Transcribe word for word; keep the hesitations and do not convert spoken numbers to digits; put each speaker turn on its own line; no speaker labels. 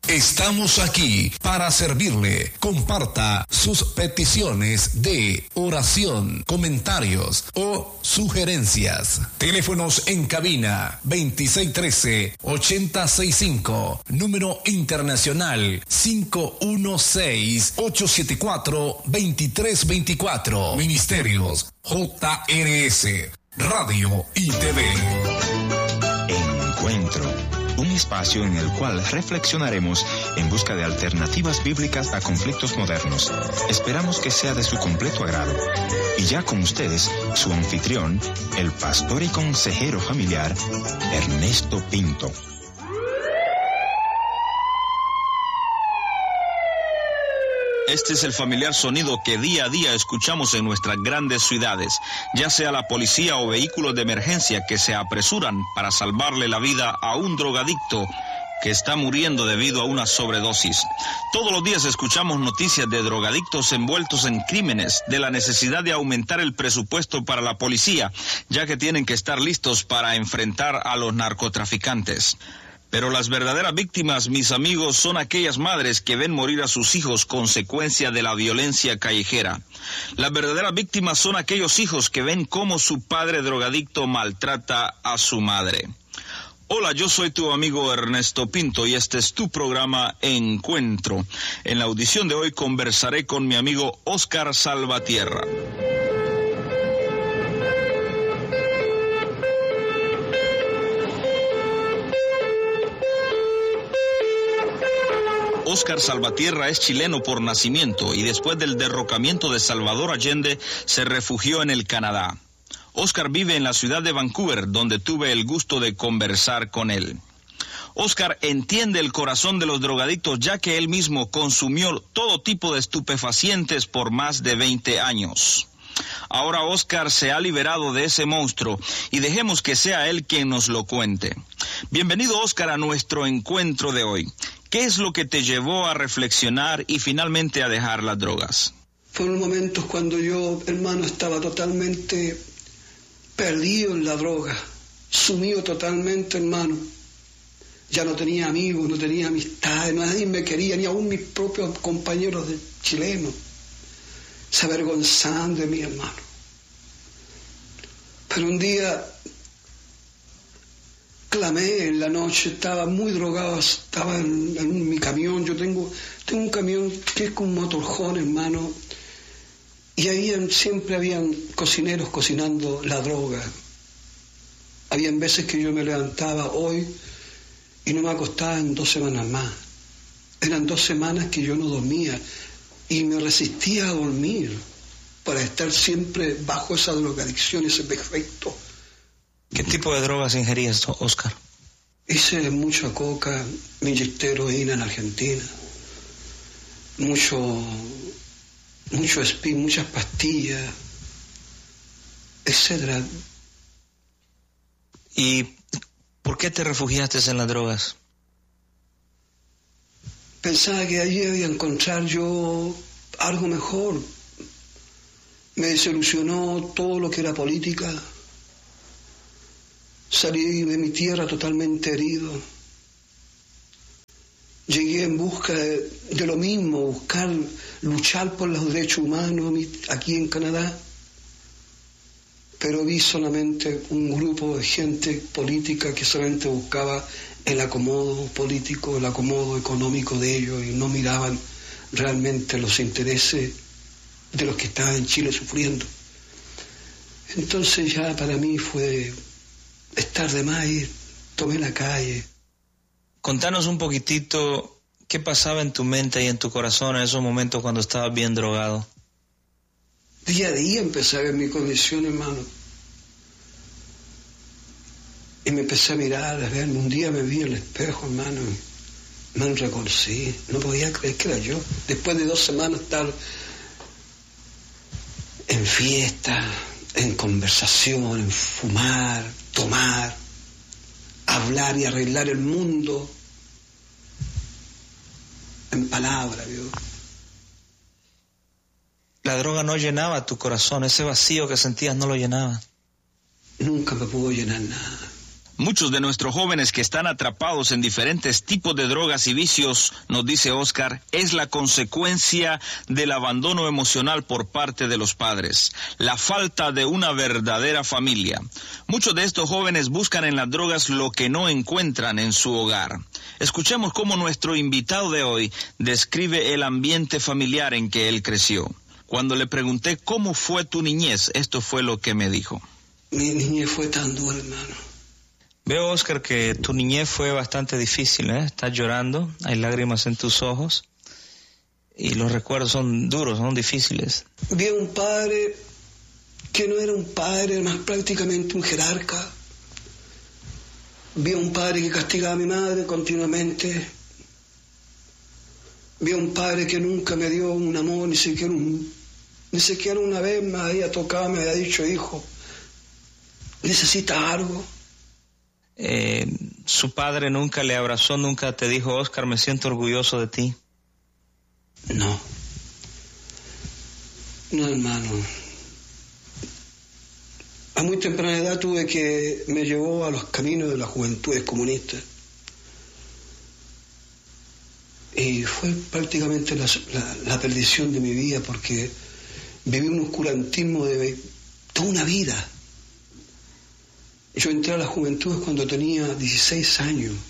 Estamos aquí para servirle. Comparta sus peticiones de oración, comentarios o sugerencias. Teléfonos en cabina veintiséis trece, ochenta sesenta y cinco. Número internacional cinco uno seis, ocho siete cuatro, dos tres dos cuatro. Ministerios J R S, Radio y T V.
Encuentro. Un espacio en el cual reflexionaremos en busca de alternativas bíblicas a conflictos modernos. Esperamos que sea de su completo agrado. Y ya con ustedes, su anfitrión, el pastor y consejero familiar, Ernesto Pinto.
Este es el familiar sonido que día a día escuchamos en nuestras grandes ciudades, ya sea la policía o vehículos de emergencia que se apresuran para salvarle la vida a un drogadicto que está muriendo debido a una sobredosis. Todos los días escuchamos noticias de drogadictos envueltos en crímenes, de la necesidad de aumentar el presupuesto para la policía, ya que tienen que estar listos para enfrentar a los narcotraficantes. Pero las verdaderas víctimas, mis amigos, son aquellas madres que ven morir a sus hijos consecuencia de la violencia callejera. Las verdaderas víctimas son aquellos hijos que ven cómo su padre drogadicto maltrata a su madre. Hola, yo soy tu amigo Ernesto Pinto y este es tu programa Encuentro. En la audición de hoy conversaré con mi amigo Óscar Salvatierra. Óscar Salvatierra es chileno por nacimiento y después del derrocamiento de Salvador Allende se refugió en el Canadá. Óscar vive en la ciudad de Vancouver, donde tuve el gusto de conversar con él. Óscar entiende el corazón de los drogadictos, ya que él mismo consumió todo tipo de estupefacientes por más de veinte años. Ahora Óscar se ha liberado de ese monstruo y dejemos que sea él quien nos lo cuente. Bienvenido, Óscar, a nuestro encuentro de hoy. ¿Qué es lo que te llevó a reflexionar y finalmente a dejar las drogas?
Fueron momentos cuando yo, hermano, estaba totalmente perdido en la droga, sumido totalmente, hermano. Ya no tenía amigos, no tenía amistades, nadie me quería, ni aún mis propios compañeros de chilenos se avergonzaban de mí, hermano. Pero un día clamé en la noche, estaba muy drogado, estaba en, en mi camión. Yo tengo, tengo un camión que es como un motorhome, hermano, y habían, siempre habían cocineros cocinando la droga. Habían veces que yo me levantaba hoy y no me acostaba en dos semanas más. Eran dos semanas que yo no dormía y me resistía a dormir para estar siempre bajo esa drogadicción, ese efecto.
¿Qué tipo de drogas ingerías, Óscar?
Hice mucha coca, me inyecté heroína en Argentina, mucho, mucho speed, muchas pastillas, etcétera.
¿Y por qué te refugiaste en las drogas?
Pensaba que allí iba a encontrar yo algo mejor. Me desilusionó todo lo que era política. Salí de mi tierra totalmente herido. Llegué en busca de, de lo mismo, buscar, luchar por los derechos humanos aquí en Canadá. Pero vi solamente un grupo de gente política que solamente buscaba el acomodo político, el acomodo económico de ellos y no miraban realmente los intereses de los que estaban en Chile sufriendo. Entonces ya para mí fue estar de más y tomé la calle.
Contanos un poquitito qué pasaba en tu mente y en tu corazón en esos momentos cuando estabas bien drogado.
Día a día empecé a ver mi condición, hermano. Y me empecé a mirar, a verme. Un día me vi en el espejo, hermano. Me reconocí. No podía creer que era yo. Después de dos semanas estar en fiesta, en conversación, en fumar, tomar, hablar y arreglar el mundo en palabras, ¿vio?
La droga no llenaba tu corazón, ese vacío que sentías no lo llenaba.
Nunca me pudo llenar nada.
Muchos de nuestros jóvenes que están atrapados en diferentes tipos de drogas y vicios, nos dice Oscar, es la consecuencia del abandono emocional por parte de los padres, la falta de una verdadera familia. Muchos de estos jóvenes buscan en las drogas lo que no encuentran en su hogar. Escuchemos cómo nuestro invitado de hoy describe el ambiente familiar en que él creció. Cuando le pregunté cómo fue tu niñez, esto fue lo que me dijo.
Mi niñez fue tan dura, hermano.
Veo, Oscar, que tu niñez fue bastante difícil, ¿eh? Estás llorando, hay lágrimas en tus ojos y los recuerdos son duros, son difíciles.
Vi a un padre que no era un padre, era más prácticamente un jerarca. Vi a un padre que castigaba a mi madre continuamente. Vi a un padre que nunca me dio un amor, ni siquiera, un, ni siquiera una vez me había tocado, me había dicho, hijo, ¿necesitas algo?
Eh, su padre nunca le abrazó, nunca te dijo, Oscar, me siento orgulloso de ti.
No. No, hermano. A muy temprana edad tuve que, me llevó a los caminos de las juventudes comunistas. Y fue prácticamente la, la, la perdición de mi vida, porque viví un oscurantismo de toda una vida. Yo entré a las juventudes cuando tenía dieciséis años.